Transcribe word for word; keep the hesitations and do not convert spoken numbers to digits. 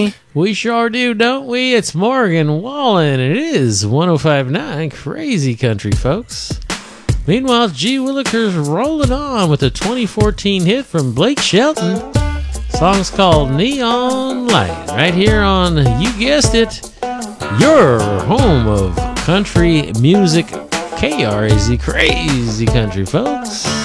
we? We sure do, don't we? It's Morgan Wallen. It is one oh five point nine Crazy Country, folks. Meanwhile, G. Willikers rolling on with a twenty fourteen hit from Blake Shelton. Song's called Neon Light. Right here on, you guessed it, your home of country music, K R A Z Crazy Country, folks.